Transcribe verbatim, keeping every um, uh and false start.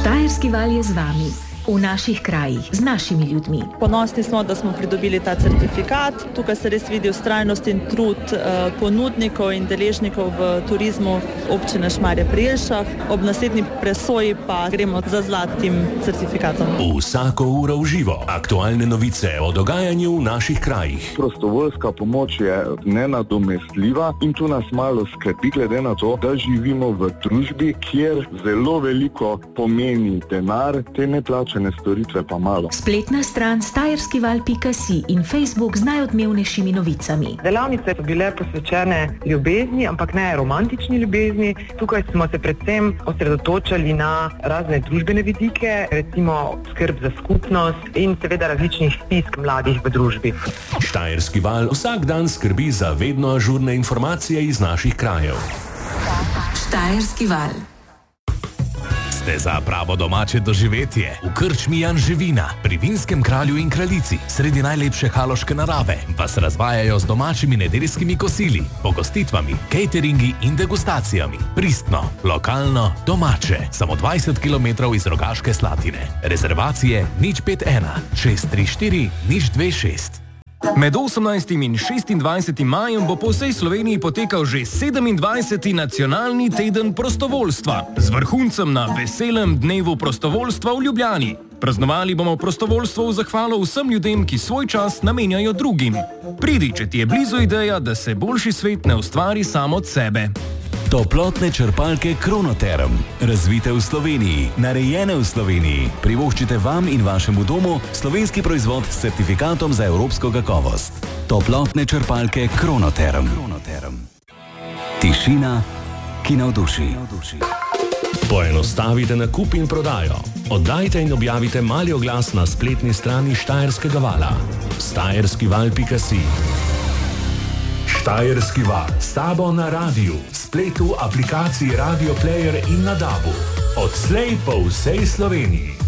Štajerski val je z vami, v naših krajih, z našimi ljudmi. Ponosni smo, da smo pridobili ta certifikat. Tukaj se res vidi vztrajnost in trud eh, ponudnikov in deležnikov v turizmu občine Šmarje pri Jelšah. Ob naslednji presoji pa gremo za zlatim certifikatom. Vsako uro v živo. Aktualne novice o dogajanju v naših krajih. Prostovoljska pomoč je nenadomestljiva in tu nas malo skrbi glede na to, da živimo v družbi, kjer zelo veliko pomeni denar, te neplačane storitve pa malo. Spletna stran štajerskival pika si in Facebook z najodmevnejšimi novicami. Delavnice so bile posvečene ljubezni, ampak ne romantični ljubezni. Tukaj smo se predvsem osredotočali na razne družbene vidike, recimo skrb za skupnost in seveda različnih stisk mladih v družbi. Štajerski val vsak dan skrbi za vedno ažurne informacije iz naših krajev. Štajerski val. Ste za pravo domače doživetje? V krčmi Jan Živina, pri vinskem kralju in kraljici, sredi najlepše haloške narave, vas razvajajo z domačimi nedeljskimi kosili, pogostitvami, cateringi in degustacijami. Pristno, lokalno, domače. Samo dvajset kilometrov iz Rogaške Slatine. Rezervacije nič pet ena šest tri štiri nič dve šest. Med osemnajstim in šestindvajsetim majem bo po vsej Sloveniji potekal že sedemindvajseti nacionalni teden prostovoljstva z vrhuncem na veselem dnevu prostovoljstva v Ljubljani. Praznovali bomo prostovoljstvo v zahvalo vsem ljudem, ki svoj čas namenjajo drugim. Pridi, če ti je blizu ideja, da se boljši svet ne ustvari sam od sebe. Toplotne črpalke Kronoterm. Razvite v Sloveniji, narejene v Sloveniji. Privoščite vam in vašemu domu slovenski proizvod s certifikatom za evropsko kakovost. Toplotne črpalke Kronoterm. Tišina, ki navduši. Poenostavite nakup in prodajo. Oddajte in objavite mali oglas na spletni strani Štajerskega vala. štajerskival pika si. Štajerski val, s tabo na radiju, spletu, aplikaciji Radio Player in na dabu. Odslej po vsej Sloveniji.